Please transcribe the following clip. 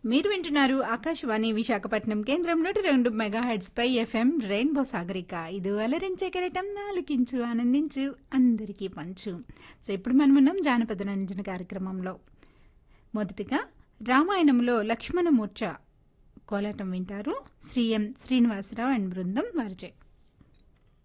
మీరు వింటున్నారు ఆకాశవాణి విశాఖపట్నం కేంద్రం 102 మెగాహెర్ట్జ్ పై ఎఫ్ఎం రెయిన్బో సాగరిక. ఇది అలరించే కెరటం, నాలుకించు, ఆనందించు, అందరికీ పంచు. సో ఇప్పుడు మనమున్నాం జానపద రంజన కార్యక్రమంలో. మొదటిగా రామాయణంలో లక్ష్మణమూర్ఛ కోలాటం వింటారు. శ్రీ ఎం శ్రీనివాసరావు అండ్ బృందం వారిచే.